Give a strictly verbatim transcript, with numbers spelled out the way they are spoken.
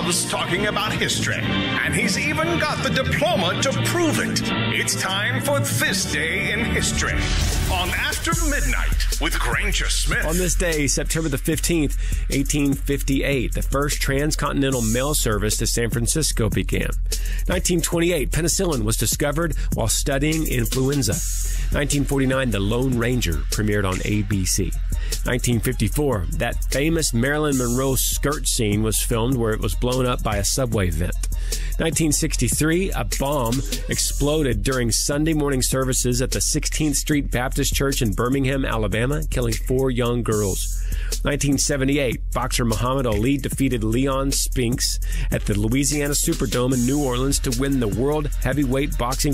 loves talking about history, and he's even got the diploma to prove it. It's time for This Day in History on After Midnight with Granger Smith. On this day, September the fifteenth, eighteen fifty-eight, the first transcontinental mail service to San Francisco began. nineteen twenty-eight, penicillin was discovered while studying influenza. nineteen forty-nine, The Lone Ranger premiered on A B C. nineteen fifty-four, that famous Marilyn Monroe skirt scene was filmed where it was blown up by a subway vent. nineteen sixty-three, a bomb exploded during Sunday morning services at the sixteenth Street Baptist Church in Birmingham, Alabama, killing four young girls. nineteen seventy-eight, boxer Muhammad Ali defeated Leon Spinks at the Louisiana Superdome in New Orleans to win the World Heavyweight Boxing